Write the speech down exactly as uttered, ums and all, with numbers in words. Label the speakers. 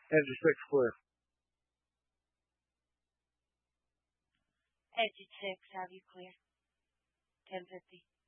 Speaker 1: Exit six clear.
Speaker 2: Exit six, have you clear? ten fifty.